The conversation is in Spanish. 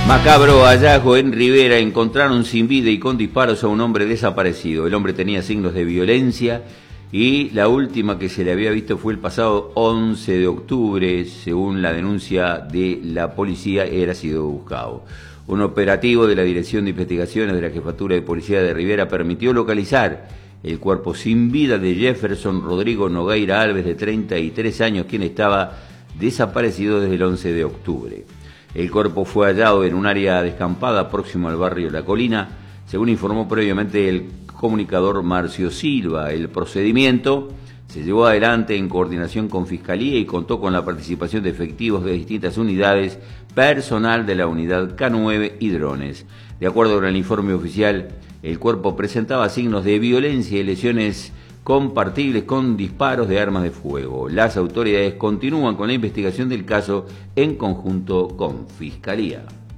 Macabro hallazgo en Rivera, encontraron sin vida y con disparos a un hombre desaparecido. El hombre tenía signos de violencia y la última que se le había visto fue el pasado 11 de octubre, según la denuncia de la policía, era sido buscado. Un operativo de la Dirección de Investigaciones de la Jefatura de Policía de Rivera permitió localizar el cuerpo sin vida de Jefferson Rodrigo Nogueira Alves, de 33 años, quien estaba desaparecido desde el 11 de octubre. El cuerpo fue hallado en un área descampada próximo al barrio La Colina, según informó previamente el comunicador Marcio Silva. El procedimiento se llevó adelante en coordinación con Fiscalía y contó con la participación de efectivos de distintas unidades, personal de la unidad K9 y drones. De acuerdo con el informe oficial, el cuerpo presentaba signos de violencia y lesiones compartibles con disparos de armas de fuego. Las autoridades continúan con la investigación del caso en conjunto con Fiscalía.